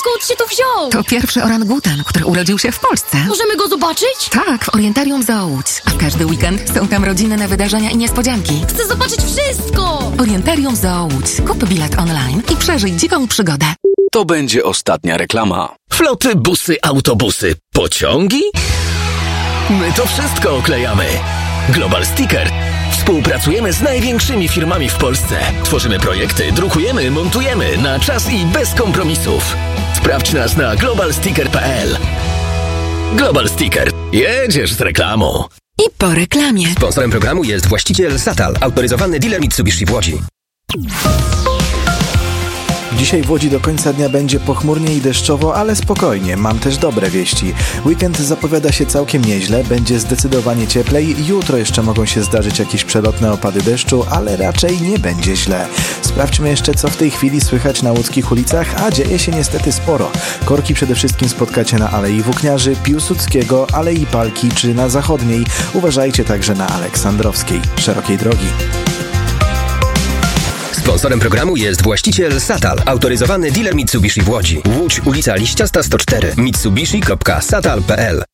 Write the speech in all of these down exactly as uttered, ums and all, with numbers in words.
Skąd się tu wziął? To pierwszy orangutan, który urodził się w Polsce. Możemy go zobaczyć? Tak, w Orientarium Zoo Łódź. A w każdy weekend są tam rodzinne wydarzenia i niespodzianki. Chcę zobaczyć wszystko! Orientarium Zoo Łódź. Kup bilet online i przeżyj dziką przygodę. To będzie ostatnia reklama. Floty, busy, autobusy, pociągi? My to wszystko oklejamy. Global Sticker. Współpracujemy z największymi firmami w Polsce. Tworzymy projekty, drukujemy, montujemy na czas i bez kompromisów. Sprawdź nas na global sticker kropka p l. Global Sticker. Jedziesz z reklamą. I po reklamie. Sponsorem programu jest właściciel Satal, autoryzowany dealer Mitsubishi w Łodzi. Dzisiaj w Łodzi do końca dnia będzie pochmurnie i deszczowo, ale spokojnie. Mam też dobre wieści. Weekend zapowiada się całkiem nieźle, będzie zdecydowanie cieplej. Jutro jeszcze mogą się zdarzyć jakieś przelotne opady deszczu, ale raczej nie będzie źle. Sprawdźmy jeszcze, co w tej chwili słychać na łódzkich ulicach, a dzieje się niestety sporo. Korki przede wszystkim spotkacie na Alei Włókniarzy, Piłsudskiego, Alei Palki czy na Zachodniej. Uważajcie także na Aleksandrowskiej, szerokiej drogi. Sponsorem programu jest właściciel Satal, autoryzowany dealer Mitsubishi w Łodzi. Łódź, ulica Liściasta sto cztery. mitsubishi kropka satal kropka p l.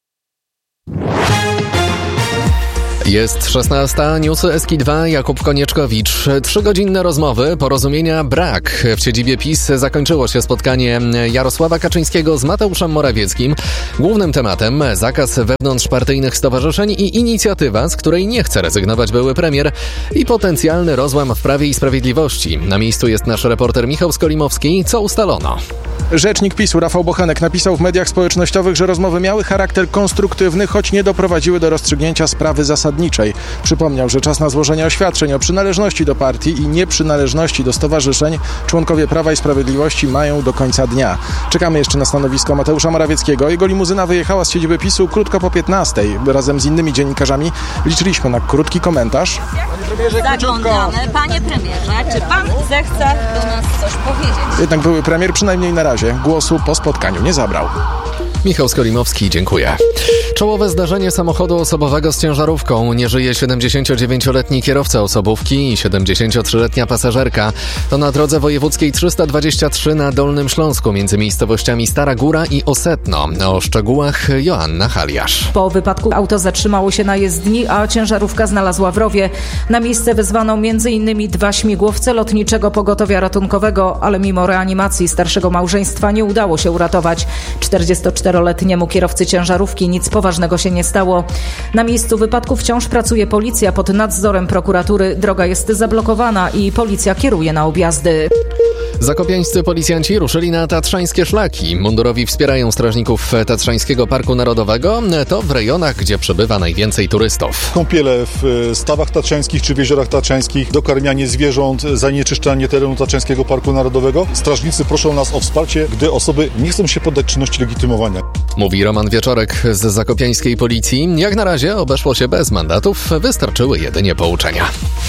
Jest szesnasta, newsy Eski dwa, Jakub Konieczkowicz. Trzygodzinne rozmowy, porozumienia brak. W siedzibie PiS zakończyło się spotkanie Jarosława Kaczyńskiego z Mateuszem Morawieckim. Głównym tematem zakaz wewnątrzpartyjnych stowarzyszeń i inicjatywa, z której nie chce rezygnować były premier i potencjalny rozłam w Prawie i Sprawiedliwości. Na miejscu jest nasz reporter Michał Skolimowski. Co ustalono? Rzecznik PiS-u Rafał Bochenek napisał w mediach społecznościowych, że rozmowy miały charakter konstruktywny, choć nie doprowadziły do rozstrzygnięcia sprawy zasadniczej. Przypomniał, że czas na złożenie oświadczeń o przynależności do partii i nieprzynależności do stowarzyszeń członkowie Prawa i Sprawiedliwości mają do końca dnia. Czekamy jeszcze na stanowisko Mateusza Morawieckiego. Jego limuzyna wyjechała z siedziby PiS-u krótko po piętnastej. Razem z innymi dziennikarzami liczyliśmy na krótki komentarz. Zaglądamy. Panie premierze, czy pan zechce do nas coś powiedzieć? Jednak były premier przynajmniej na razie głosu po spotkaniu nie zabrał. Michał Skolimowski, dziękuję. Czołowe zdarzenie samochodu osobowego z ciężarówką. Nie żyje siedemdziesięciodziewięcioletni kierowca osobówki i siedemdziesięciotrzyletnia pasażerka. To na drodze wojewódzkiej trzysta dwadzieścia trzy na Dolnym Śląsku między miejscowościami Stara Góra i Osetno. O szczegółach Joanna Haliarz. Po wypadku auto zatrzymało się na jezdni, a ciężarówka znalazła w rowie. Na miejsce wezwano m.in. dwa śmigłowce lotniczego pogotowia ratunkowego, ale mimo reanimacji starszego małżeństwa nie udało się uratować. czterdziestoczteroletniemu kierowcy ciężarówki nic poważnego się nie stało. Na miejscu wypadku wciąż pracuje policja pod nadzorem prokuratury. Droga jest zablokowana i policja kieruje na objazdy. Zakopiańscy policjanci ruszyli na tatrzańskie szlaki. Mundurowi wspierają strażników Tatrzańskiego Parku Narodowego. To w rejonach, gdzie przebywa najwięcej turystów. Kąpiele w stawach tatrzańskich czy w jeziorach tatrzańskich, dokarmianie zwierząt, zanieczyszczanie terenu Tatrzańskiego Parku Narodowego. Strażnicy proszą nas o wsparcie, gdy osoby nie chcą się poddać czynności legitymowania. Mówi Roman Wieczorek z zakopiańskiej policji. Jak na razie obeszło się bez mandatów, wystarczyły jedynie pouczenia.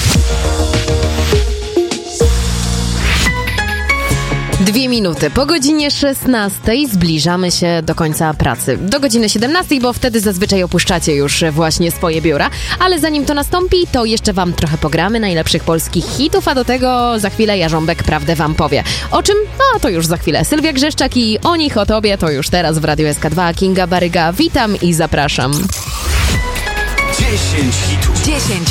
Dwie minuty po godzinie szesnastej zbliżamy się do końca pracy. Do godziny siedemnastej, bo wtedy zazwyczaj opuszczacie już właśnie swoje biura. Ale zanim to nastąpi, to jeszcze wam trochę pogramy najlepszych polskich hitów, a do tego za chwilę Jarząbek prawdę wam powie. O czym? No to już za chwilę. Sylwia Grzeszczak i O nich, o tobie to już teraz w Radiu S K dwa. Kinga Baryga, witam i zapraszam. dziesięć hitów. dziesięć